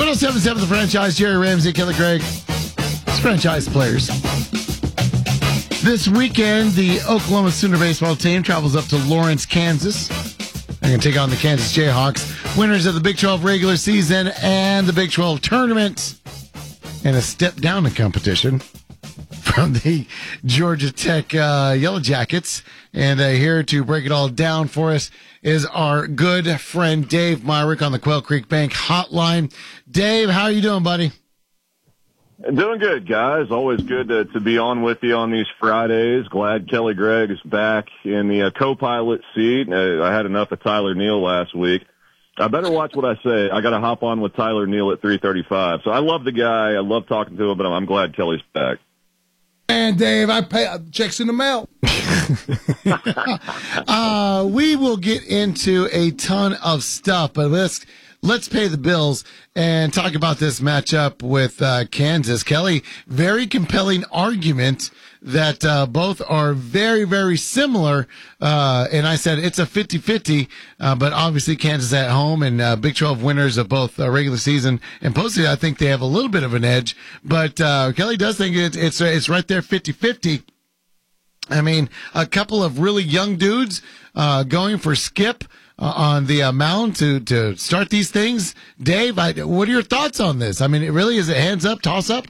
107.7 The Franchise, Jerry Ramsey, Kelly Gregg. It's franchise players. This weekend, the Oklahoma Sooner baseball team travels up to Lawrence, Kansas. They're going to take on the Kansas Jayhawks, winners of the Big 12 regular season and the Big 12 tournament, and a step down in competition from the Georgia Tech Yellow Jackets. And here to break it all down for us is our good friend Dave Myrick on the Quail Creek Bank hotline. Dave, how are you doing, buddy? Doing good, guys. Always good to be on with you on these Fridays. Glad Kelly Gregg is back in the co-pilot seat. I had enough of Tyler Neal last week. I better watch what I say. I got to hop on with Tyler Neal at 3:35. So I love the guy. I love talking to him, but I'm glad Kelly's back. And Dave, I pay checks in the mail. We will get into a ton of stuff, but let's pay the bills and talk about this matchup with Kansas. Kelly, very compelling argument that both are very, very similar. And I said it's a 50-50, but obviously Kansas at home and Big 12 winners of both regular season and postseason. I think they have a little bit of an edge, but Kelly does think it's right there 50-50. I mean, a couple of really young dudes going for skip on the mound to start these things. Dave, what are your thoughts on this? I mean, it really is a hands up, toss up?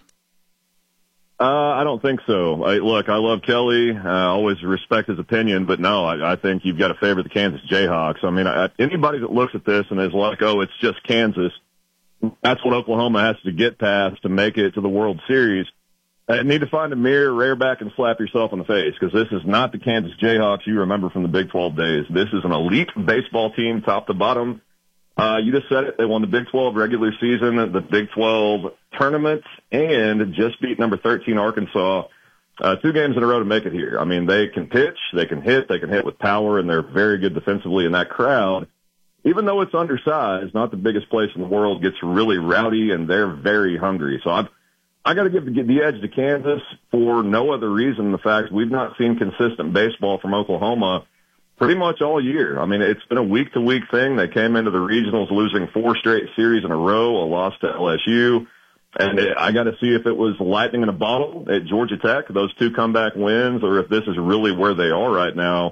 I don't think so. Look, I love Kelly. I always respect his opinion, but no, I think you've got to favor the Kansas Jayhawks. I mean, anybody that looks at this and is like, oh, it's just Kansas, that's what Oklahoma has to get past to make it to the World Series. You need to find a mirror, rear back, and slap yourself in the face, because this is not the Kansas Jayhawks you remember from the Big 12 days. This is an elite baseball team, top to bottom. You just said it. They won the Big 12 regular season, the Big 12 tournament, and just beat number 13 Arkansas 2 games in a row to make it here. I mean, they can pitch, they can hit with power, and they're very good defensively. And that crowd, even though it's undersized, not the biggest place in the world, gets really rowdy, and they're very hungry. So I got to give the edge to Kansas for no other reason than the fact we've not seen consistent baseball from Oklahoma pretty much all year. I mean, it's been a week-to-week thing. They came into the regionals losing 4 straight series in a row, a loss to LSU. And I got to see if it was lightning in a bottle at Georgia Tech, those 2 comeback wins, or if this is really where they are right now.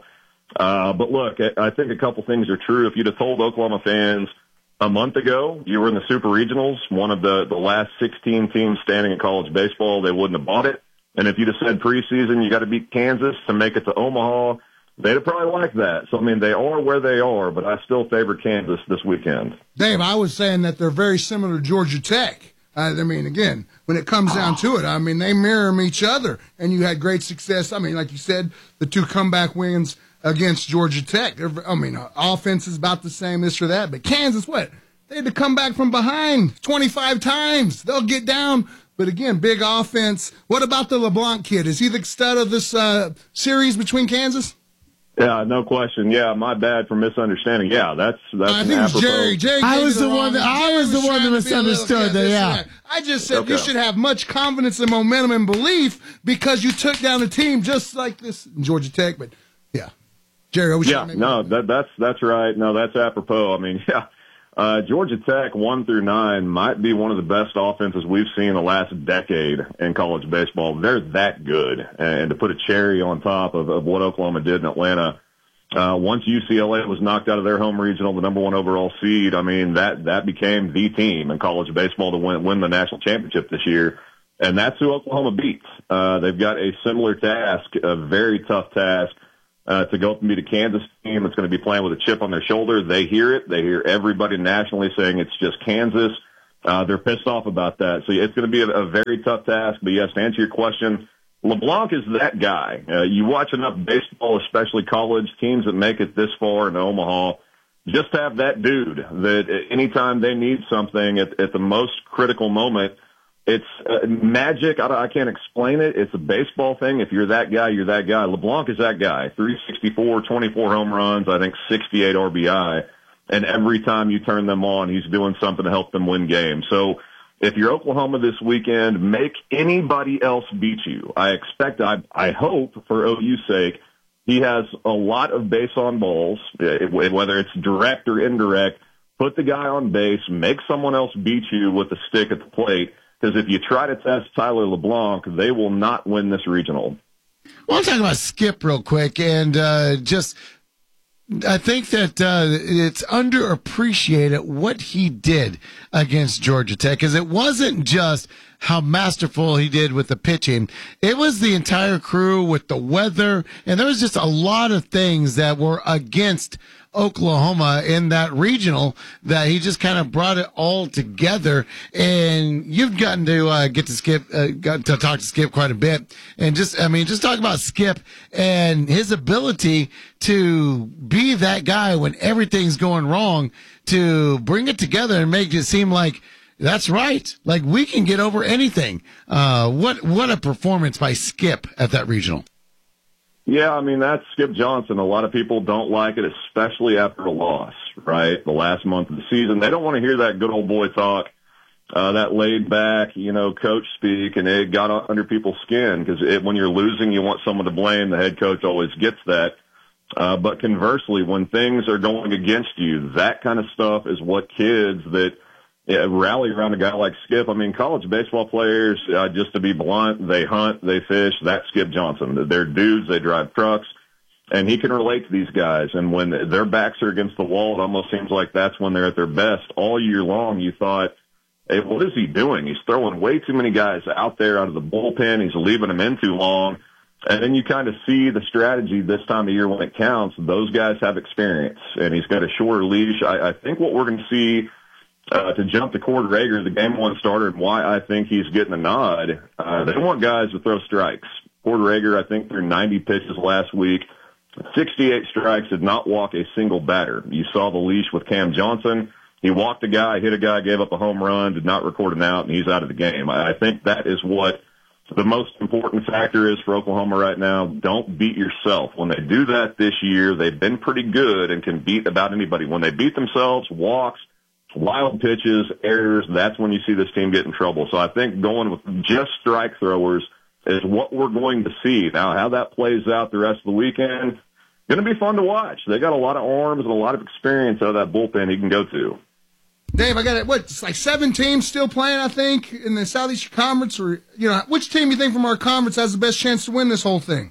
But look, I think a couple things are true. If you'd have told Oklahoma fans a month ago you were in the Super Regionals, one of the last 16 teams standing in college baseball, they wouldn't have bought it. And if you'd have said preseason you got to beat Kansas to make it to Omaha, they'd have probably liked that. So, I mean, they are where they are, but I still favor Kansas this weekend. Dave, I was saying that they're very similar to Georgia Tech. I mean, again, when it comes down to it, I mean, they mirror each other, and you had great success. I mean, like you said, the 2 comeback wins against Georgia Tech. I mean, offense is about the same, this or that, but Kansas, what? They had to come back from behind 25 times. They'll get down. But again, big offense. What about the LeBlanc kid? Is he the stud of this series between Kansas? Yeah, no question. Yeah, my bad for misunderstanding. Yeah, that's. I think it's Jerry. I was the one that misunderstood that. Yeah, I just said you should have much confidence and momentum and belief because you took down a team just like this in Georgia Tech. But yeah, Jerry. That's right. No, that's apropos. I mean, yeah. Georgia Tech 1 through 9 might be one of the best offenses we've seen the last decade in college baseball. They're that good. And to put a cherry on top of what Oklahoma did in Atlanta, once UCLA was knocked out of their home regional, the number 1 overall seed, I mean, that became the team in college baseball to win the national championship this year. And that's who Oklahoma beats. They've got a similar task, a very tough task. To go up and beat a Kansas team that's going to be playing with a chip on their shoulder. They hear it. They hear everybody nationally saying it's just Kansas. They're pissed off about that. So it's going to be a very tough task. But, yes, to answer your question, LeBlanc is that guy. You watch enough baseball, especially college teams that make it this far in Omaha, just have that dude that anytime they need something at the most critical moment, it's magic. I can't explain it. It's a baseball thing. If you're that guy, you're that guy. LeBlanc is that guy. 364, 24 home runs, I think 68 RBI. And every time you turn them on, he's doing something to help them win games. So if you're Oklahoma this weekend, make anybody else beat you. I hope, for OU's sake, he has a lot of base on balls, whether it's direct or indirect. put the guy on base, make someone else beat you with the stick at the plate. Because if you try to test Tyler LeBlanc, they will not win this regional. Well, I'm talking about Skip real quick, and I think that it's underappreciated what he did against Georgia Tech, because it wasn't just how masterful he did with the pitching. It was the entire crew with the weather, and there was just a lot of things that were against Oklahoma in that regional that he just kind of brought it all together. And you've gotten to get to Skip, got to talk to Skip quite a bit, and just talk about Skip and his ability to be that guy when everything's going wrong, to bring it together and make it seem like that's right, like we can get over anything. What a performance by Skip at that regional. Yeah, I mean, that's Skip Johnson. A lot of people don't like it, especially after a loss, right? The last month of the season. They don't want to hear that good old boy talk, that laid back, coach speak, and it got under people's skin because when you're losing, you want someone to blame. The head coach always gets that. But conversely, when things are going against you, that kind of stuff is what kids that rally around a guy like Skip. I mean, college baseball players, just to be blunt, they hunt, they fish. That's Skip Johnson. They're dudes. They drive trucks. And he can relate to these guys. And when their backs are against the wall, it almost seems like that's when they're at their best. All year long, you thought, hey, what is he doing? He's throwing way too many guys out there out of the bullpen. He's leaving them in too long. And then you kind of see the strategy this time of year when it counts. Those guys have experience, and he's got a shorter leash. I think what we're going to see, to jump to Cord Rager, the game one starter, and why I think he's getting a nod, they want guys to throw strikes. Cord Rager, I think, threw 90 pitches last week, 68 strikes, did not walk a single batter. You saw the leash with Cam Johnson. He walked a guy, hit a guy, gave up a home run, did not record an out, and he's out of the game. I think that is what the most important factor is for Oklahoma right now. Don't beat yourself. When they do that this year, they've been pretty good and can beat about anybody. When they beat themselves, walks, wild pitches, errors, that's when you see this team get in trouble. So I think going with just strike throwers is what we're going to see. Now, how that plays out the rest of the weekend, going to be fun to watch. They got a lot of arms and a lot of experience out of that bullpen he can go to. Dave, I got it. It's like 7 teams still playing, I think, in the Southeastern Conference? Or, which team you think from our conference has the best chance to win this whole thing?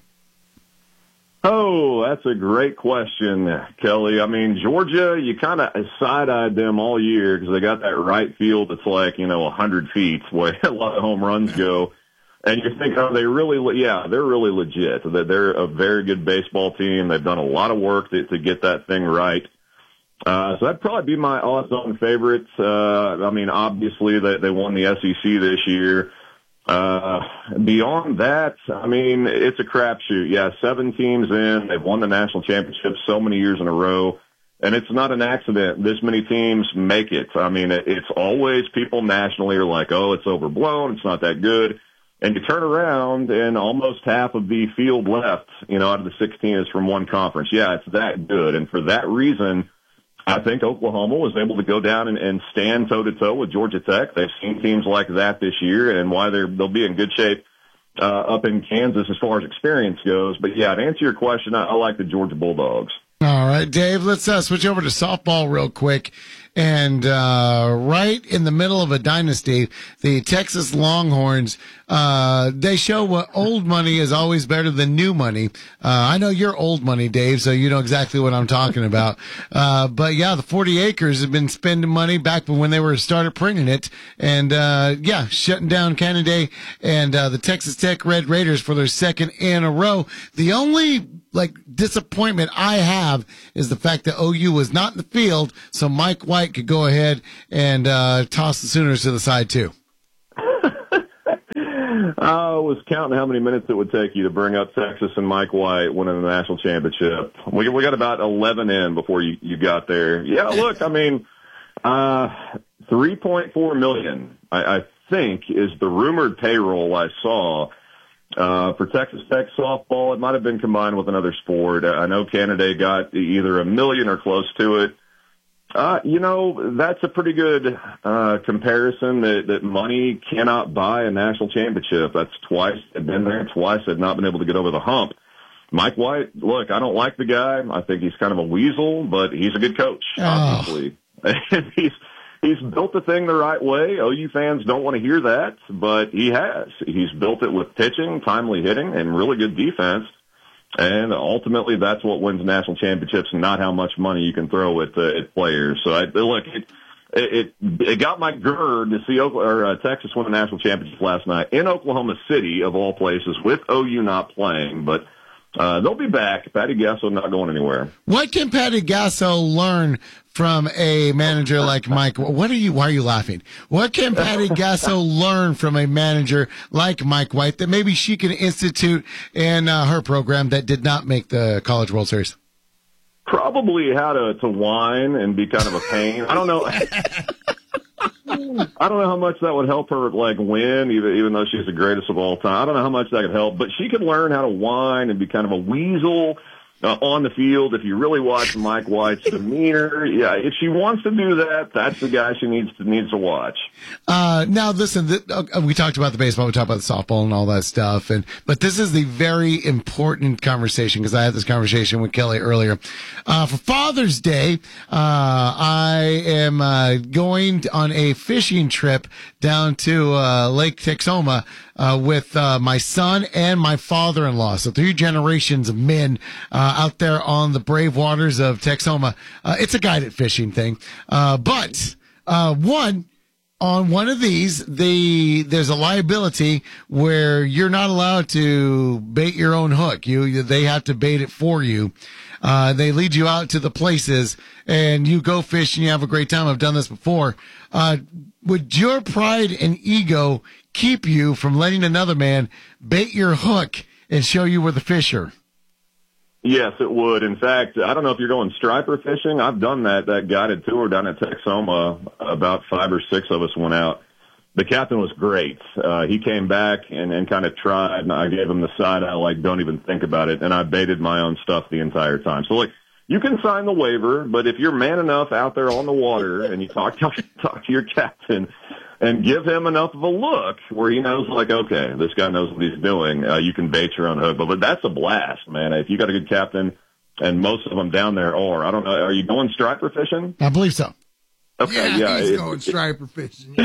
Oh, that's a great question, Kelly. I mean, Georgia, you kind of side-eyed them all year because they got that right field that's like, 100 feet where a lot of home runs go. And you think, are they really? Yeah, they're really legit. They're a very good baseball team. They've done a lot of work to get that thing right. So that'd probably be my odds-on favorites. I mean, obviously they won the SEC this year. Beyond that, I mean, it's a crapshoot. Yeah, 7 teams in. They've won the national championship so many years in a row. And it's not an accident. This many teams make it. I mean, it's always people nationally are like, oh, it's overblown. It's not that good. And you turn around and almost half of the field left, out of the 16 is from one conference. Yeah, it's that good. And for that reason, I think Oklahoma was able to go down and stand toe-to-toe with Georgia Tech. They've seen teams like that this year, and why they'll be in good shape up in Kansas as far as experience goes. But, yeah, to answer your question, I like the Georgia Bulldogs. All right, Dave, let's switch over to softball real quick. And right in the middle of a dynasty, the Texas Longhorns, they show what old money is always better than new money. I know you're old money, Dave, so you know exactly what I'm talking about. But yeah, the 40 acres have been spending money back when they were started printing it. And shutting down Canada and the Texas Tech Red Raiders for their second in a row. The only disappointment I have is the fact that OU was not in the field, so Mike White could go ahead and toss the Sooners to the side too. I was counting how many minutes it would take you to bring up Texas and Mike White winning the national championship. We got about 11 in before you got there. Yeah, look, I mean, $3.4 million, I think, is the rumored payroll I saw for Texas Tech softball. It might have been combined with another sport. I know Canada got either $1 million or close to it. That's a pretty good comparison that money cannot buy a national championship. That's twice they've been there, twice they've not been able to get over the hump. Mike White, look, I don't like the guy. I think he's kind of a weasel, but he's a good coach, obviously. And he's built the thing the right way. OU fans don't want to hear that, but he has. He's built it with pitching, timely hitting, and really good defense. And ultimately, that's what wins national championships, not how much money you can throw at players. So look, it got my GERD to see Texas win a national championship last night in Oklahoma City, of all places, with OU not playing. But they'll be back. Patty Gasso not going anywhere. What can Patty Gasso learn from a manager like Mike? Why are you laughing? What can Patty Gasso learn from a manager like Mike White that maybe she can institute in her program that did not make the College World Series? Probably how to whine and be kind of a pain. I don't know. I don't know how much that would help her win, even though she's the greatest of all time. I don't know how much that could help, but she could learn how to whine and be kind of a weasel on the field. If you really watch Mike White's demeanor, yeah, if she wants to do that, that's the guy she needs to watch. Now, listen, we talked about the baseball, we talked about the softball and all that stuff, but this is the very important conversation because I had this conversation with Kelly earlier. For Father's Day, I am going on a fishing trip down to Lake Texoma with my son and my father-in-law. So 3 generations of men out there on the brave waters of Texoma. It's a guided fishing thing. But on one of these, there's a liability where you're not allowed to bait your own hook. They have to bait it for you. They lead you out to the places and you go fish and you have a great time. I've done this before. Would your pride and ego keep you from letting another man bait your hook and show you where the fish are? Yes, it would. In fact, I don't know if you're going striper fishing. I've done that guided tour down at Texoma. About 5 or 6 of us went out. The captain was great. He came back and kind of tried, and I gave him the side eye, don't even think about it, and I baited my own stuff the entire time. So, you can sign the waiver, but if you're man enough out there on the water and you talk to your captain and give him enough of a look where he knows, okay, this guy knows what he's doing, you can bait your own hook. But that's a blast, man. If you got a good captain, and most of them down there are, I don't know, are you going striper fishing? I believe so. Okay, yeah, he's going striper fishing.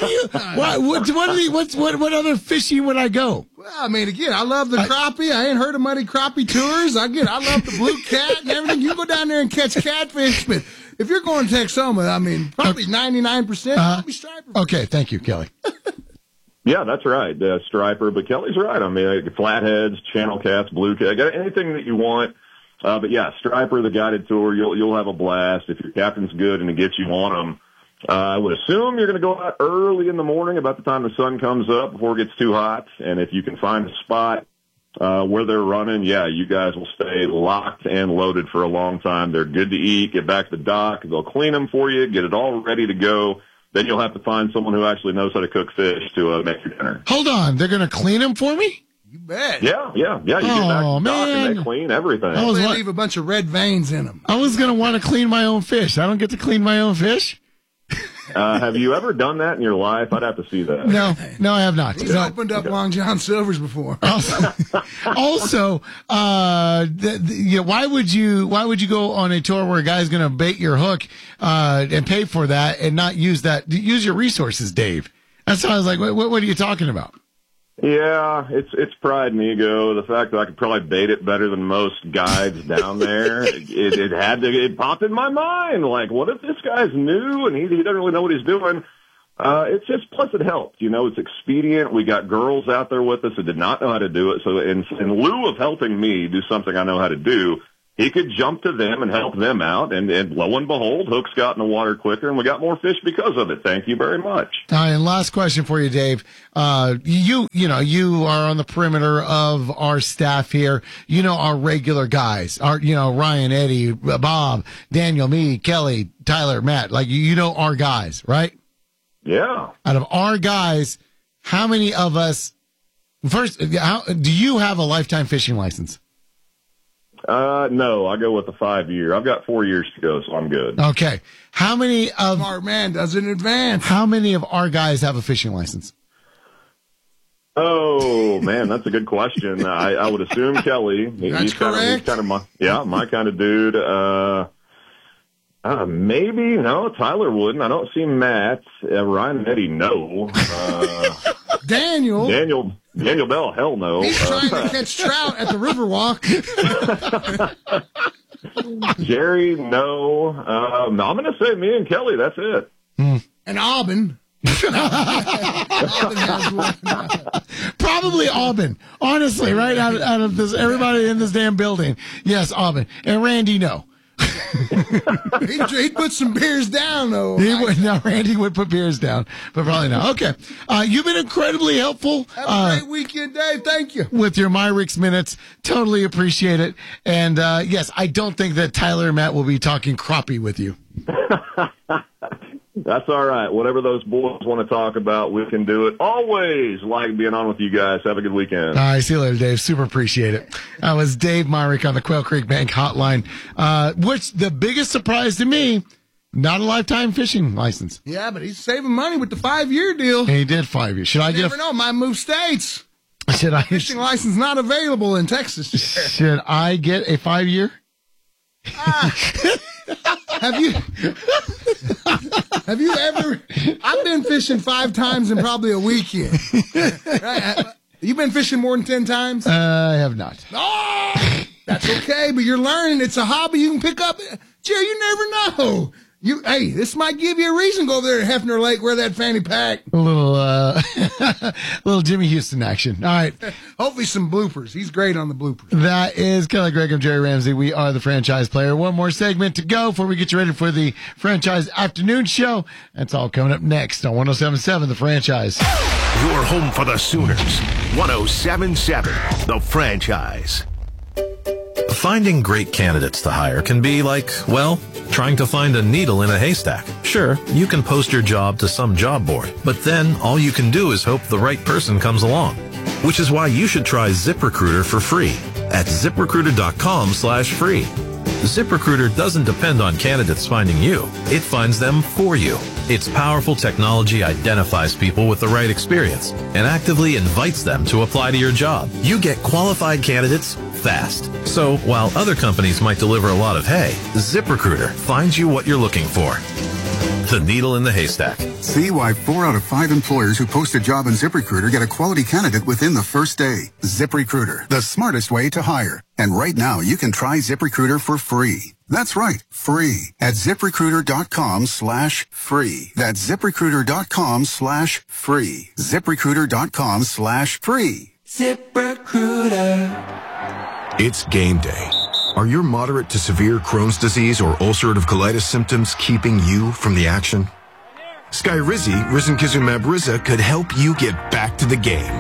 What other fishing would I go? Well, I mean, again, I love the crappie. I ain't heard of muddy crappie tours. I love the blue cat and everything. You go down there and catch catfish, but if you're going to Texoma, I mean, probably 99% will be striper. Okay, thank you, Kelly. Yeah, that's right, striper. But Kelly's right. I mean, flatheads, channel cats, blue cat, anything that you want. But yeah, striper, the guided tour, you'll have a blast if your captain's good and it gets you on them. I would assume you're going to go out early in the morning, about the time the sun comes up, before it gets too hot. And if you can find a spot where they're running, yeah, you guys will stay locked and loaded for a long time. They're good to eat. Get back to the dock. They'll clean them for you. Get it all ready to go. Then you'll have to find someone who actually knows how to cook fish to make your dinner. Hold on, they're going to clean them for me? You bet. Yeah. You get back to the dock and they clean everything. They leave a bunch of red veins in them. I was going to want to clean my own fish. I don't get to clean my own fish? Have you ever done that in your life? I'd have to see that. No, I have not. He's opened up Long John Silver's before. Also, why would you go on a tour where a guy's going to bait your hook and pay for that and not use that? Use your resources, Dave. That's how I was like, what are you talking about? Yeah, it's pride and ego. The fact that I could probably bait it better than most guides down there. It popped in my mind. What if this guy's new and he doesn't really know what he's doing? It's just, plus it helped. It's expedient. We got girls out there with us that did not know how to do it. So in lieu of helping me do something I know how to do, he could jump to them and help them out, and lo and behold, hooks got in the water quicker, and we got more fish because of it. Thank you very much. All right, and last question for you, Dave. You are on the perimeter of our staff here. You know our regular guys. Ryan, Eddie, Bob, Daniel, me, Kelly, Tyler, Matt. You know our guys, right? Yeah. Out of our guys, how many of us? First, do you have a lifetime fishing license? No, I go with the 5-year. I've got 4 years to go, so I'm good. Okay. How many of smart man does it in advance? How many of our guys have a fishing license? Oh man, that's a good question. I would assume Kelly. That's correct. He's kind of my kind of dude. Maybe. No, Tyler wouldn't. I don't see Matt. Ryan and Eddie, no. Daniel Bell, hell no. He's trying to catch trout at the Riverwalk. Jerry, no. I'm going to say me and Kelly. That's it. And Aubin. Probably Aubin. Honestly, right out of this, everybody in this damn building. Yes, Aubin. And Randy, no. He'd put some beers down, though. Randy would put beers down, but probably not. Okay. You've been incredibly helpful. Have a great weekend, Dave. Thank you. With your Myricks minutes. Totally appreciate it. And, yes, I don't think that Tyler and Matt will be talking crappie with you. That's all right. Whatever those boys want to talk about, we can do it. Always like being on with you guys. Have a good weekend. All right. See you later, Dave. Super appreciate it. That was Dave Myrick on the Quail Creek Bank hotline. Which the biggest surprise to me, not a lifetime fishing license. Yeah, but he's saving money with the 5-year deal. And he did 5 years. Should I get never know. Might move states. Should I? Fishing license not available in Texas. Should I get a 5-year? Have you ever? I've been fishing 5 times in probably a weekend. Right? You been fishing more than 10 times? I have not. Oh, that's okay, but you're learning. It's a hobby you can pick up. Jerry, you never know. Hey, this might give you a reason to go over there at Hefner Lake, wear that fanny pack. A little, little Jimmy Houston action. All right. Hopefully some bloopers. He's great on the bloopers. That is Kelly Gregg and Jerry Ramsey. We are the Franchise Player. One more segment to go before we get you ready for the Franchise Afternoon Show. That's all coming up next on 107.7 The Franchise. Your home for the Sooners. 107.7 The Franchise. Finding great candidates to hire can be like, well, trying to find a needle in a haystack. Sure, you can post your job to some job board, but then all you can do is hope the right person comes along. Which is why you should try ZipRecruiter for free at ZipRecruiter.com/free. ZipRecruiter doesn't depend on candidates finding you. It finds them for you. Its powerful technology identifies people with the right experience and actively invites them to apply to your job. You get qualified candidates fast. So while other companies might deliver a lot of hay, ZipRecruiter finds you what you're looking for. The needle in the haystack. See why 4 out of 5 employers who post a job on ZipRecruiter get a quality candidate within the first day. ZipRecruiter, the smartest way to hire. And right now, you can try ZipRecruiter for free. That's right, free at ZipRecruiter.com/free. That's ZipRecruiter.com/free. ZipRecruiter.com/free. ZipRecruiter. It's game day. Are your moderate to severe Crohn's disease or ulcerative colitis symptoms keeping you from the action? Skyrizi, risankizumab Riza, could help you get back to the game.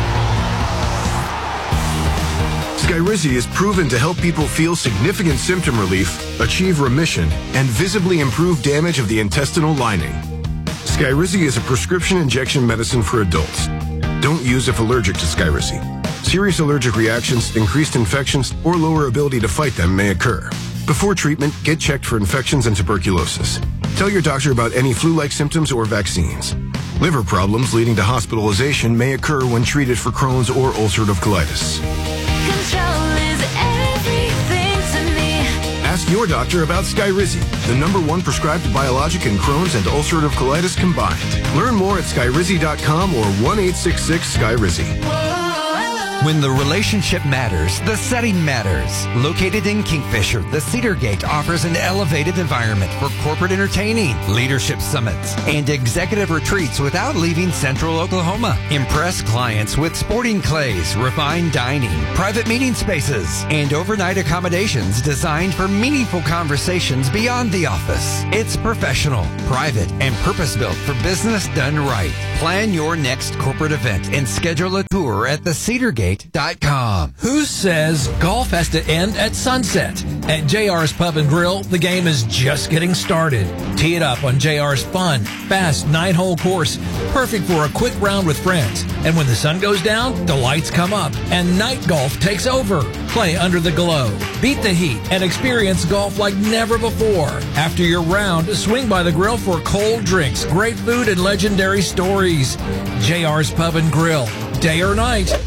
Skyrizi is proven to help people feel significant symptom relief, achieve remission, and visibly improve damage of the intestinal lining. Skyrizi is a prescription injection medicine for adults. Don't use if allergic to Skyrizi. Serious allergic reactions, increased infections, or lower ability to fight them may occur. Before treatment, get checked for infections and tuberculosis. Tell your doctor about any flu-like symptoms or vaccines. Liver problems leading to hospitalization may occur when treated for Crohn's or ulcerative colitis. Control is everything to me. Ask your doctor about Skyrizi, the #1 prescribed biologic in Crohn's and ulcerative colitis combined. Learn more at skyrizi.com or 1-866-SKYRIZI. When the relationship matters, the setting matters. Located in Kingfisher, the Cedar Gate offers an elevated environment for corporate entertaining, leadership summits, and executive retreats without leaving Central Oklahoma. Impress clients with sporting clays, refined dining, private meeting spaces, and overnight accommodations designed for meaningful conversations beyond the office. It's professional, private, and purpose-built for business done right. Plan your next corporate event and schedule a tour at theCedarGate.com. Who says golf has to end at sunset? At JR's Pub and Grill, the game is just getting started. Tee it up on JR's fun, fast 9-hole course, perfect for a quick round with friends. And when the sun goes down, the lights come up and night golf takes over. Play under the glow, beat the heat, and experience golf like never before. After your round, swing by the grill for cold drinks, great food, and legendary stories. JR's Pub and Grill. Day or night, the course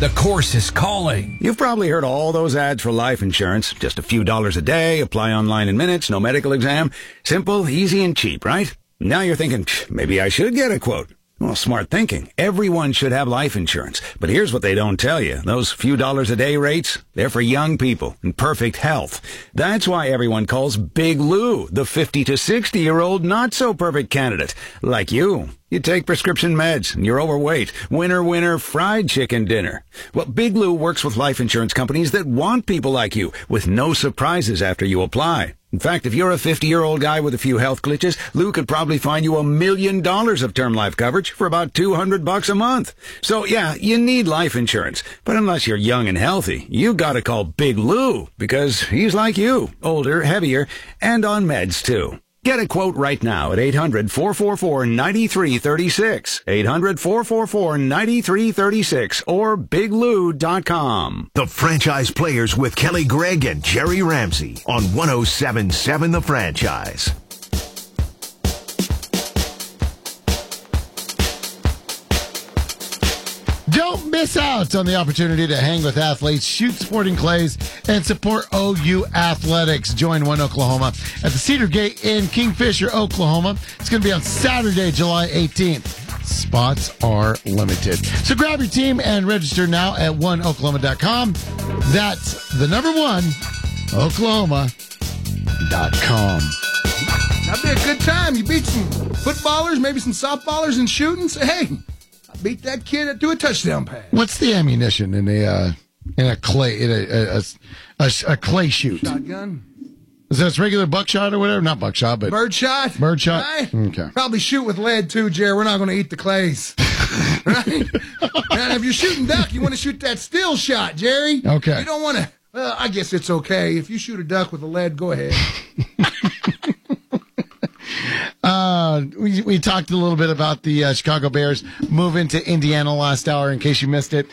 Choice is calling. You've probably heard all those ads for life insurance. Just a few dollars a day, apply online in minutes, no medical exam. Simple, easy, and cheap, right? Now you're thinking, maybe I should get a quote. Well, smart thinking. Everyone should have life insurance. But here's what they don't tell you. Those few dollars a day rates, they're for young people in perfect health. That's why everyone calls Big Lou the 50 to 60-year-old not-so-perfect candidate. Like you. You take prescription meds, and you're overweight. Winner, winner, fried chicken dinner. Well, Big Lou works with life insurance companies that want people like you, with no surprises after you apply. In fact, if you're a 50-year-old guy with a few health glitches, Lou could probably find you $1 million of term life coverage for about $200 a month. So, yeah, you need life insurance. But unless you're young and healthy, you gotta call Big Lou, because he's like you, older, heavier, and on meds, too. Get a quote right now at 800-444-9336, 800-444-9336, or biglou.com. The Franchise Players with Kelly Gregg and Jerry Ramsey on 107.7 The Franchise. Don't miss out on the opportunity to hang with athletes, shoot sporting clays, and support OU athletics. Join One Oklahoma at the Cedar Gate in Kingfisher, Oklahoma. It's going to be on Saturday, July 18th. Spots are limited. So grab your team and register now at oneoklahoma.com. That's the number one, Oklahoma.com. That'd be a good time. You beat some footballers, maybe some softballers in shooting. Say, hey, I beat that kid to a touchdown pass. What's the ammunition in a clay clay shoot? Shotgun. Is that regular buckshot or whatever? Not buckshot, but birdshot. Birdshot. Right? Okay. Probably shoot with lead too, Jerry. We're not going to eat the clays. Right? And if you're shooting duck, you want to shoot that still shot, Jerry. Okay. You don't want to. Well, I guess it's okay if you shoot a duck with a lead. Go ahead. We talked a little bit about the Chicago Bears moving to Indiana last hour. In case you missed it,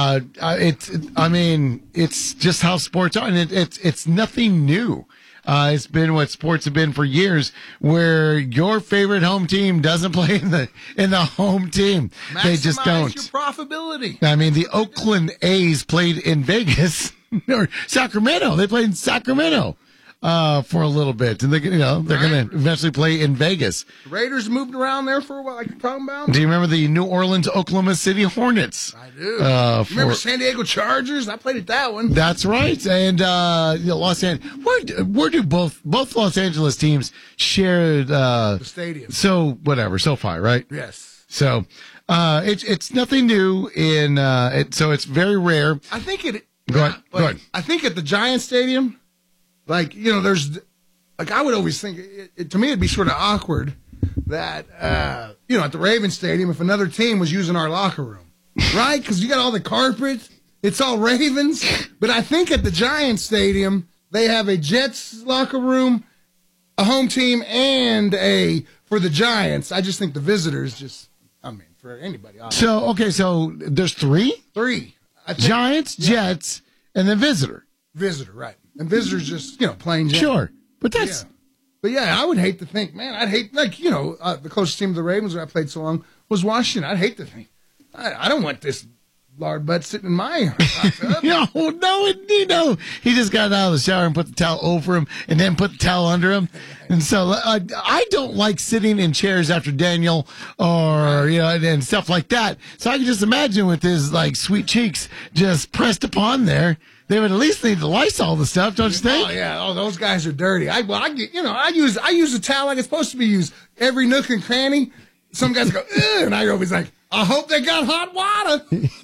it's just how sports are, and it's nothing new. It's been what sports have been for years, where your favorite home team doesn't play in the home team. Maximize They just don't. your profitability. I mean, the Oakland A's played in Vegas or Sacramento. They played in Sacramento for a little bit, and they're going to eventually play in Vegas. The Raiders moved around there for a while, like you're talking about. Do you remember the New Orleans, Oklahoma City Hornets? I do. You remember San Diego Chargers? I played at that one. That's right. And Los Angeles. Where do both Los Angeles teams share the stadium? So whatever, SoFi, right? Yes. So it's nothing new so it's very rare. I think it. Go ahead. I think at the Giant Stadium. Like, there's, like, I would always think, to me, it'd be sort of awkward that, at the Ravens Stadium, if another team was using our locker room, right? Because you got all the carpet, it's all Ravens. But I think at the Giants Stadium, they have a Jets locker room, a home team, and for the Giants. I just think the visitors for anybody. So there's three? Three. Giants, Jets, and then visitor. Visitor, right. And visitors just, plain Jane. Sure. But that's... Yeah. But yeah, I would hate to think, man, the closest team to the Ravens where I played so long was Washington. I'd hate to think, I don't want this lard butt sitting in my hot tub. No, he just got out of the shower and put the towel over him and then put the towel under him. And so I don't like sitting in chairs after Daniel and stuff like that. So I can just imagine with his sweet cheeks just pressed upon there. They would at least need to Lysol the stuff, don't you think? Oh yeah, those guys are dirty. I use a towel like it's supposed to be used. Every nook and cranny. Some guys go, ugh, and I always I hope they got hot water.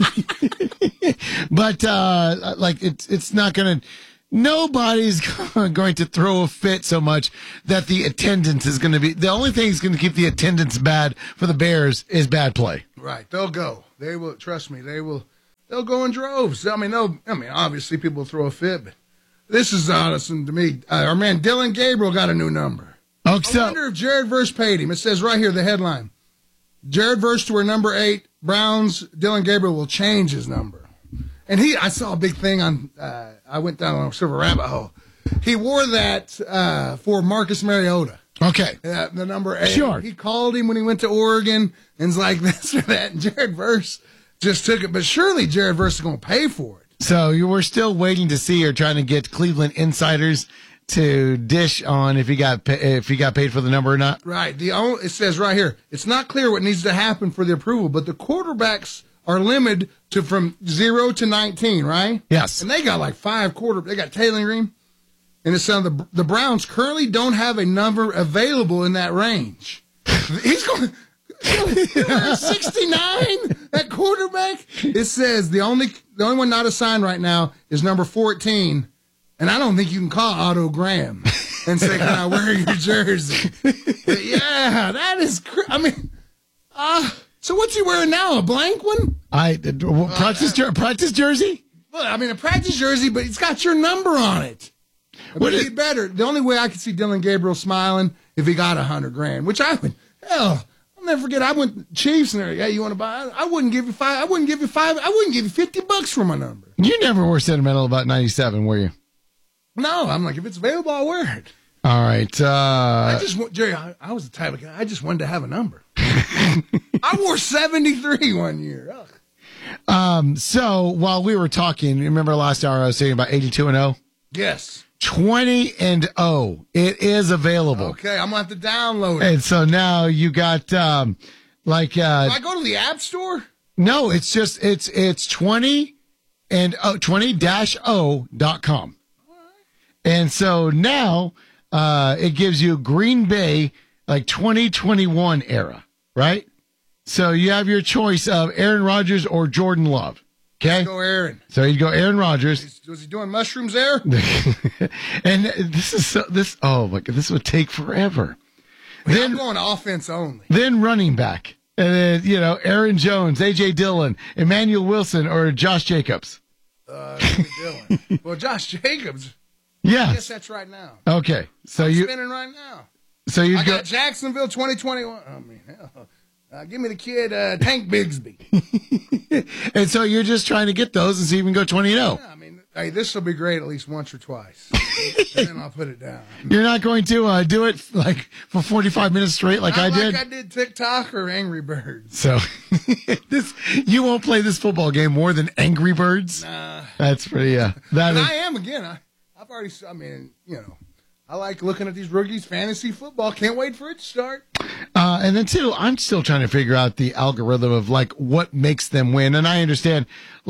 But it's not gonna. Nobody's going to throw a fit so much that the attendance is going to be. The only thing that's going to keep the attendance bad for the Bears is bad play. Right, they'll go. They will. Trust me, they will. They'll go in droves. Obviously people will throw a fit, but this is honest to me. Our man Dylan Gabriel got a new number. I wonder if Jared Verse paid him. It says right here, the headline. Jared Verse to wear number 8. Browns, Dylan Gabriel will change his number. And I saw a big thing on, I went down on a sort of a rabbit hole. He wore that for Marcus Mariota. Okay. The number 8. Sure. He called him when he went to Oregon and was like this or that. And Jared Verse, just took it. But surely Jared Verse is going to pay for it. So you were still waiting to see, or trying to get Cleveland insiders to dish on if he got paid for the number or not. Right. It says right here, it's not clear what needs to happen for the approval, but the quarterbacks are limited to from 0 to 19, right? Yes. And they got like 5 quarterbacks. They got Taylor Green. And it's the Browns currently don't have a number available in that range. He's going 69 at quarterback. It says the only one not assigned right now is number 14. And I don't think you can call Otto Graham and say, "Can I wear your jersey?" But yeah, that is. So what's he wearing now? A blank one? Practice jersey. Well, I mean a practice jersey, but it's got your number on it. Would it be better? The only way I could see Dylan Gabriel smiling if he got $100,000, which I would. Hell, I'll never forget. I went to Chiefs and they're like, "Hey, you want to buy?" I wouldn't give you $5. I wouldn't give you $5. I wouldn't give you $50 for my number. You never were sentimental about 97, were you? No, I'm like, if it's available, I'll wear it. All right. Jerry, I was the type of guy, I just wanted to have a number. I wore 73 one year. Ugh. So while we were talking, remember last hour I was saying about 82-0? Yes. 20-0. It is available. Okay, I'm going to have to download it. And so now you got, Do I go to the App Store? No, it's just, it's 20-0.com. And so now it gives you Green Bay, like 2021 era, right? So you have your choice of Aaron Rodgers or Jordan Love. Okay? Let's go Aaron. So you'd go Aaron Rodgers. Was he doing mushrooms there? And this would take forever. I'm going offense only. Then running back. And then, Aaron Jones, A.J. Dillon, Emmanuel Wilson, or Josh Jacobs. Dillon. Well, Josh Jacobs. Yeah. I guess that's right now. Okay. So I'm spinning right now. So you got Jacksonville 2021. I mean, hell. Give me the kid, Tank Bigsby. And so you're just trying to get those and see if you can go 20-0. Yeah, I mean, hey, this will be great at least once or twice. And then I'll put it down. You're not going to do it like for 45 minutes straight like I did? Like I did TikTok or Angry Birds. So you won't play this football game more than Angry Birds? Nah. That's pretty, I am, again. I've already, I like looking at these rookies, fantasy football. Can't wait for it to start. And then, too, I'm still trying to figure out the algorithm of, what makes them win. And I understand,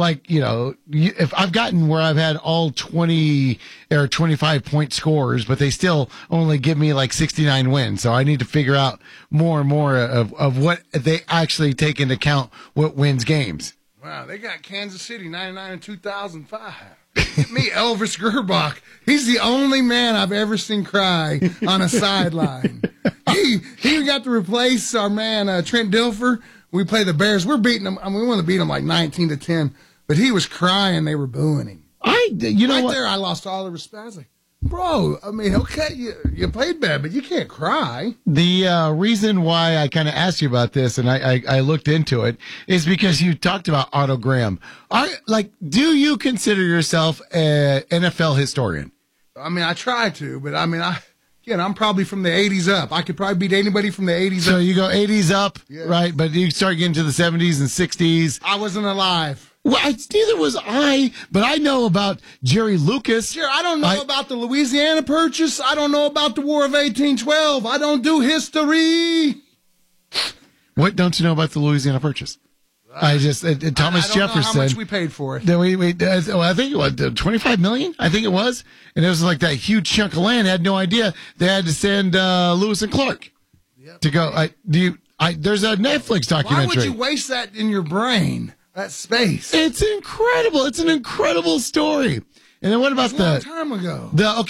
if I've gotten where I've had all 20 or 25-point scores, but they still only give me, 69 wins. So I need to figure out more and more of what they actually take into account what wins games. Wow, they got Kansas City 99 and 2005. Me, Elvis Gerbach. He's the only man I've ever seen cry on a sideline. He got to replace our man Trent Dilfer. We play the Bears. We're beating them. I mean, we want to beat them 19-10. But he was crying. They were booing him. There, I lost all the respect. I was like, bro, I mean, okay, you played bad, but you can't cry. The reason why I kind of asked you about this, and I looked into it, is because you talked about Otto Graham. Do you consider yourself an NFL historian? I mean, I try to, but I mean, I'm probably from the 80s up. I could probably beat anybody from the 80s up. So you go 80s up, right? But you start getting to the 70s and 60s. I wasn't alive. Well, neither was I, but I know about Jerry Lucas. Sure, I don't know about the Louisiana Purchase. I don't know about the War of 1812. I don't do history. What don't you know about the Louisiana Purchase? Thomas Jefferson. I don't know how much we paid for it. I think it was $25 million. I think it was, and it was like that huge chunk of land. I had no idea they had to send Lewis and Clark to go. There's a Netflix documentary. Why would you waste that in your brain? That space. It's incredible. It's an incredible story. And then what about a long time ago?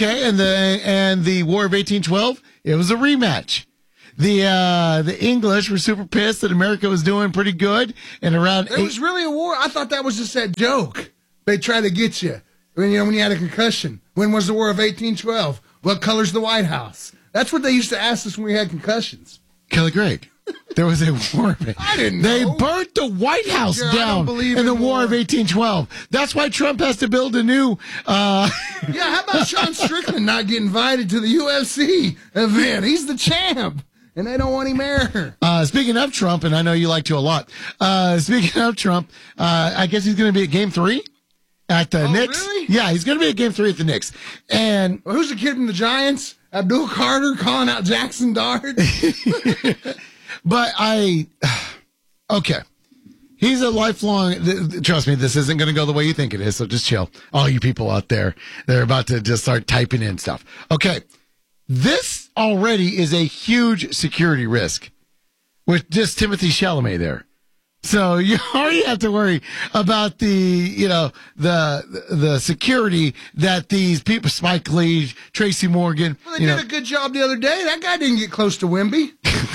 And the War of 1812? It was a rematch. The English were super pissed that America was doing pretty good, and around there was really a war. I thought that was just that joke. They try to get you when you had a concussion. When was the War of 1812? What color's the White House? That's what they used to ask us when we had concussions. Kelly Gregg. There was a war. I didn't know. They burnt the White House down in the War of 1812. That's why Trump has to build a new. Yeah, how about Sean Strickland not getting invited to the UFC event? He's the champ. and they don't want him there. Speaking of Trump, and I know you like to a lot. Speaking of Trump, I guess he's going to be at Game 3 at the Knicks. Really? Yeah, he's going to be at Game 3 at the Knicks. And Well, who's the kid from the Giants? Abdul Carter calling out Jackson Dart. but okay. He's a lifelong, trust me, this isn't going to go the way you think it is, so just chill. All you people out there, they're about to just start typing in stuff. Okay. This already is a huge security risk with just Timothy Chalamet there. So you already have to worry about the security that these people, Spike Lee, Tracy Morgan. Well, they did a good job the other day. That guy didn't get close to Wemby.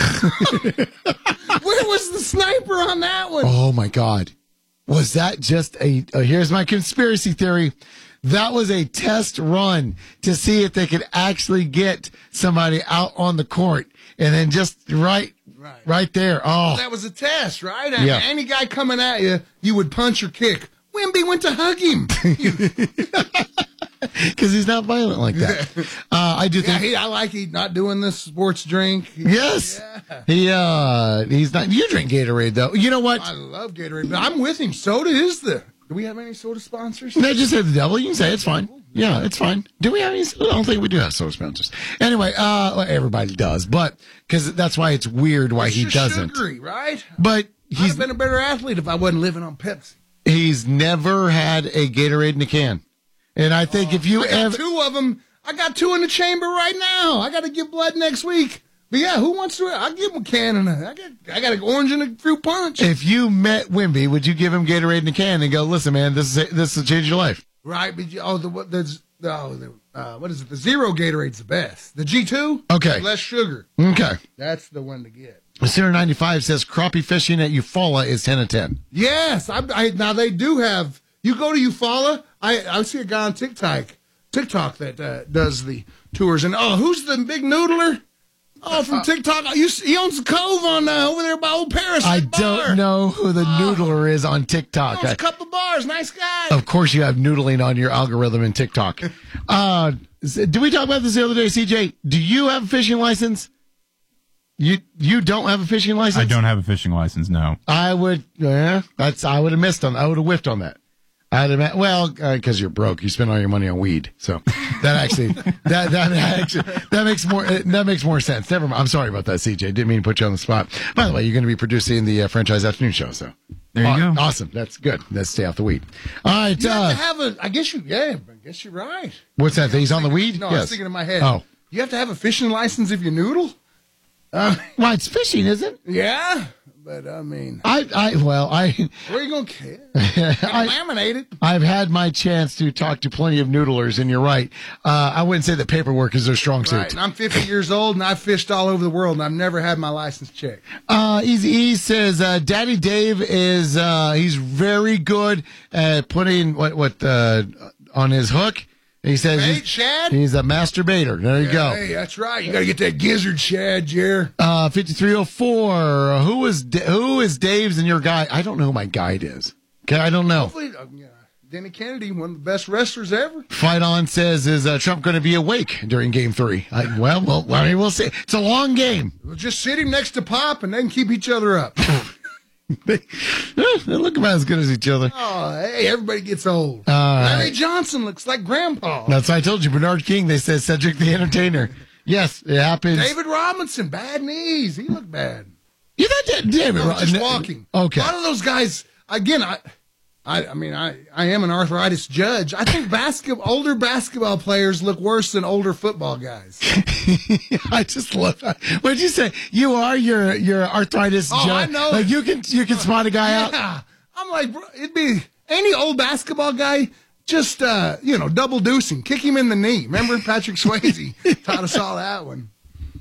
Where was the sniper on that one? Oh my God. Was that just here's my conspiracy theory. That was a test run to see if they could actually get somebody out on the court and then just right there. Oh, that was a test, right? Yeah. Any guy coming at you, you would punch or kick. Wemby went to hug him. Because he's not violent like that. I do think. I like he not doing this sports drink. Yes. Yeah. He's not. You drink Gatorade, though. You know what? I love Gatorade, but I'm with him. Soda is the. Do we have any soda sponsors? No, just say the devil. You can say it's fine. Yeah, it's fine. Do we have any? I don't think we do have soda sponsors. Anyway, everybody does, but because that's why it's weird why he doesn't. Sugary, right? But he's been a better athlete if I wasn't living on Pepsi. He's never had a Gatorade in a can. And I think if you ever two of them, I got two in the chamber right now. I got to give blood next week. But yeah, who wants to? I'll give him a can and I got an orange and a fruit punch. If you met Wemby, would you give him Gatorade in a can and go, listen, man, this will change your life? Right. But what is it? The Zero Gatorade's the best. The G2? Okay. Less sugar. Okay. That's the one to get. Sinner 95 says crappie fishing at Eufaula is 10 of 10. Yes. Now they do have. You go to Eufaula. I see a guy on TikTok that does the tours. And who's the big noodler? Oh, from TikTok. He owns the Cove on over there by Old Paris. I don't know who the noodler is on TikTok. He owns a couple bars. Nice guy. Of course you have noodling on your algorithm in TikTok. Did we talk about this the other day, CJ? Do you have a fishing license? You don't have a fishing license? I don't have a fishing license, no. I would have missed on. I would have whiffed on that. Because you're broke, you spend all your money on weed. So that makes more sense. Never mind. I'm sorry about that, CJ. Didn't mean to put you on the spot. By the way, you're going to be producing the Franchise Afternoon Show. So there you go. Awesome. That's good. Let's stay off the weed. All right. You have to have I guess you're right. What's that? He's on the weed? No, yes. I was thinking in my head. Oh, you have to have a fishing license if you noodle. Well, it's fishing, isn't it? Yeah. But I mean, where are you gonna care? Laminate it. I've had my chance to talk to plenty of noodlers, and you're right. I wouldn't say that paperwork is their strong suit. Right. And I'm 50 years old, and I've fished all over the world, and I've never had my license checked. Easy E says Daddy Dave is he's very good at putting what on his hook. He says he's a masturbator. There you go. Hey, that's right. You got to get that gizzard shad, Jer. 5304. Who is Dave's and your guy? I don't know who my guide is. Okay, I don't know. Hopefully, Denny Kennedy, one of the best wrestlers ever. Fight On says, is Trump going to be awake during Game 3? We'll see. It's a long game. We'll just sit him next to Pop, and they can keep each other up. They look about as good as each other. Oh, hey, everybody gets old. Larry Johnson looks like Grandpa. That's why I told you. Bernard King, they said Cedric the Entertainer. Yes, it happens. David Robinson, bad knees. He looked bad. You thought David Robinson? Just walking. Okay. A lot of those guys, again, I am an arthritis judge. I think older basketball players look worse than older football guys. I just love that. What did you say? You are your arthritis judge. I know. Like you can spot a guy out. Yeah. I'm like, bro, it'd be any old basketball guy. Just double deucing, kick him in the knee. Remember Patrick Swayze taught us all that one.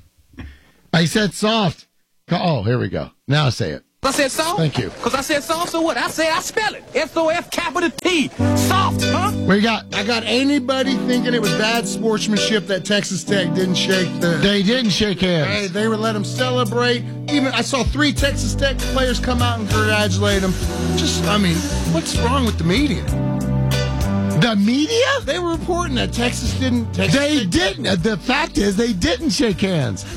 I said soft. Oh, here we go. Now say it. I said soft? Thank you. Because I said soft, so what? I spell it. S-O-F-T. Soft, huh? What you got? I got anybody thinking it was bad sportsmanship that Texas Tech didn't shake They didn't shake hands. Hey, they would let them celebrate. Even I saw 3 Texas Tech players come out and congratulate them. What's wrong with the media? The media? They were reporting that Texas didn't. They didn't. The fact is, they didn't shake hands.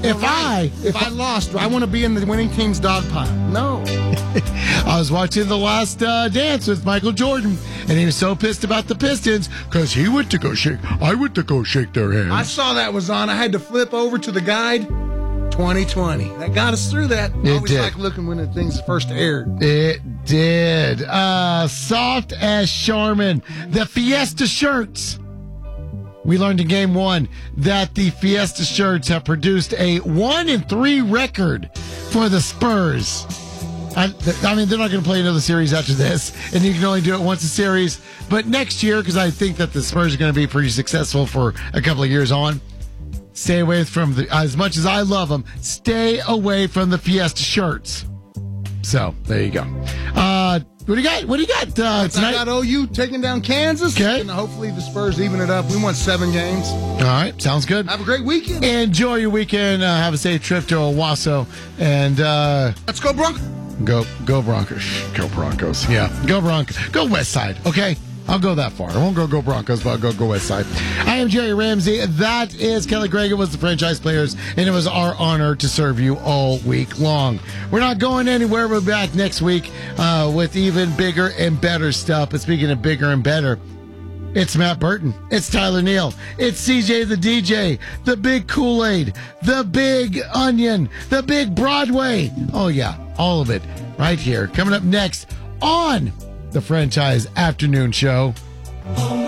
If I lost, do I want to be in the winning team's dog pile? No. I was watching The Last Dance with Michael Jordan, and he was so pissed about the Pistons because I went to go shake their hands. I saw that was on. I had to flip over to the guide. 2020. That got us through that. I always like looking when the things first aired. It did. Soft as Charmin. The Fiesta shirts. We learned in game 1 that the Fiesta shirts have produced a 1-3 record for the Spurs. I mean, they're not going to play another series after this, and you can only do it once a series. But next year, because I think that the Spurs are going to be pretty successful for a couple of years on, stay away from as much as I love them, stay away from the Fiesta shirts. So, there you go. What do you got tonight? I got OU taking down Kansas. Okay. And hopefully the Spurs even it up. We won 7 games. All right. Sounds good. Have a great weekend. Enjoy your weekend. Have a safe trip to Owasso. And let's go Broncos. Go Broncos. Go Broncos. Yeah. Go Broncos. Go West Side. Okay. I'll go that far. I won't go Broncos, but I'll go West Side. I am Jerry Ramsey. That is Kelly Gregg. It was the Franchise Players, and it was our honor to serve you all week long. We're not going anywhere. We'll be back next week with even bigger and better stuff. But speaking of bigger and better, it's Matt Burton. It's Tyler Neal. It's CJ the DJ, the Big Kool-Aid, the Big Onion, the Big Broadway. Oh, yeah, all of it right here. Coming up next on the Franchise Afternoon Show on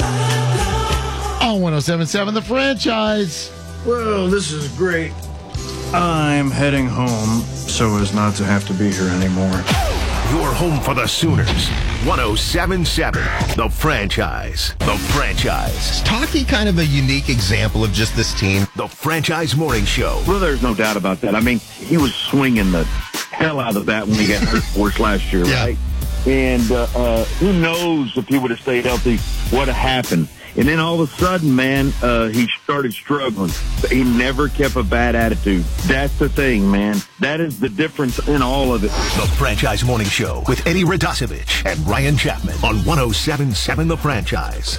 107.7 The Franchise. Well, this is great. I'm heading home so as not to have to be here anymore. Your home for the Sooners. 107.7 The Franchise. The Franchise. Is Taki kind of a unique example of just this team? The Franchise Morning Show. Well, there's no doubt about that. I mean, he was swinging the hell out of that when he got hurt for us last year, right? And who knows if he would have stayed healthy, what would have happened. And then all of a sudden, man, he started struggling. He never kept a bad attitude. That's the thing, man. That is the difference in all of it. The Franchise Morning Show with Eddie Radosevich and Ryan Chapman on 107.7 The Franchise.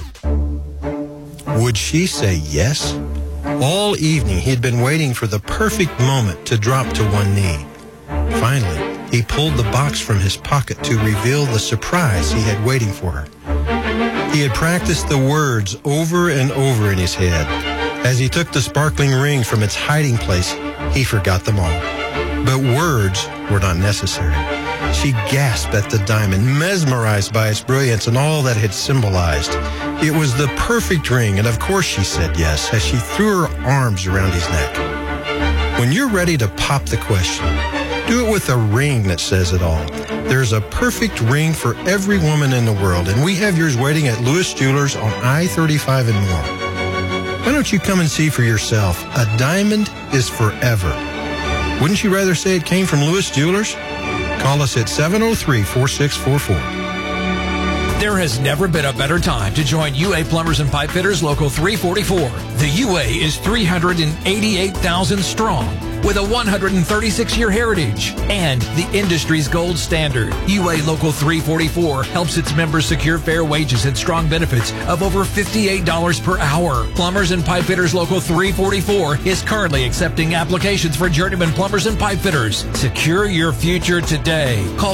Would she say yes? All evening, he had been waiting for the perfect moment to drop to one knee. Finally, he pulled the box from his pocket to reveal the surprise he had waiting for her. He had practiced the words over and over in his head. As he took the sparkling ring from its hiding place, he forgot them all. But words were not necessary. She gasped at the diamond, mesmerized by its brilliance and all that it symbolized. It was the perfect ring, and of course she said yes, as she threw her arms around his neck. When you're ready to pop the question, do it with a ring that says it all. There's a perfect ring for every woman in the world, and we have yours waiting at Lewis Jewelers on I-35 and more. Why don't you come and see for yourself? A diamond is forever. Wouldn't you rather say it came from Lewis Jewelers? Call us at 703-4644. There has never been a better time to join UA Plumbers and Pipe Fitters Local 344. The UA is 388,000 strong with a 136-year heritage and the industry's gold standard. UA Local 344 helps its members secure fair wages and strong benefits of over $58 per hour. Plumbers and Pipe Fitters Local 344 is currently accepting applications for journeyman plumbers and pipe fitters. Secure your future today. Call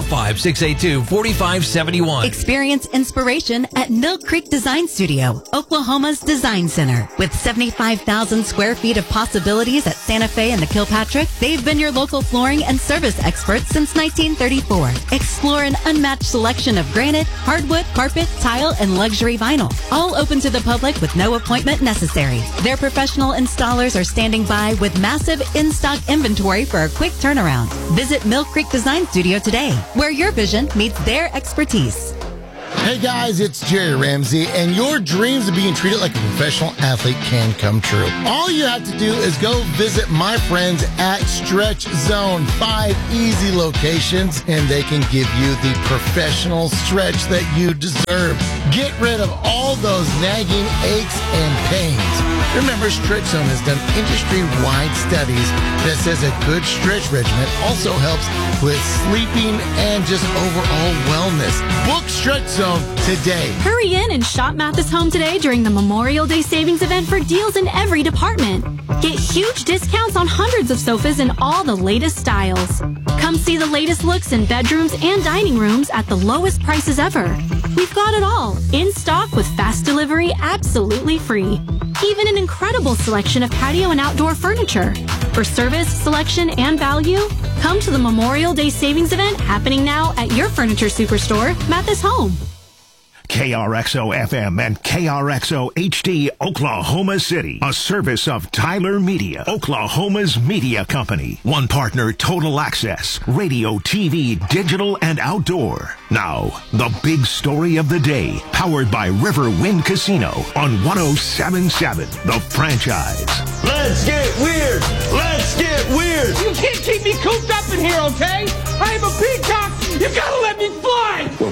405-682-4571. Experience inspiration at Mill Creek Design Studio, Oklahoma's design center. With 75,000 square feet of possibilities at Santa Fe and the Kilpatrick, they've been your local flooring and service experts since 1934. Explore an unmatched selection of granite, hardwood, carpet, tile, and luxury vinyl. All open to the public with no appointment necessary. Their professional installers are standing by with massive in-stock inventory for a quick turnaround. Visit Mill Creek Design Studio today, where your vision meets their expertise. Hey guys, it's Jerry Ramsey, and your dreams of being treated like a professional athlete can come true. All you have to do is go visit my friends at Stretch Zone. 5 easy locations, and they can give you the professional stretch that you deserve. Get rid of all those nagging aches and pains. Remember, Stretch Zone has done industry-wide studies that says a good stretch regimen also helps with sleeping and just overall wellness. Book Stretch Zone today. Hurry in and shop Mathis Home today during the Memorial Day Savings Event for deals in every department. Get huge discounts on hundreds of sofas in all the latest styles. Come see the latest looks in bedrooms and dining rooms at the lowest prices ever. We've got it all, in stock with fast delivery absolutely free. Even an incredible selection of patio and outdoor furniture. For service, selection, and value, come to the Memorial Day Savings Event happening now at your furniture superstore, Mathis Home. KRXO FM and KRXO HD, Oklahoma City. A service of Tyler Media, Oklahoma's media company. One partner, Total Access, radio, TV, digital, and outdoor. Now, the big story of the day, powered by Riverwind Casino on 107.7, The Franchise. Let's get weird. Let's get weird. You can't keep me cooped up in here, okay? I am a peacock. You gotta let me fly. Well,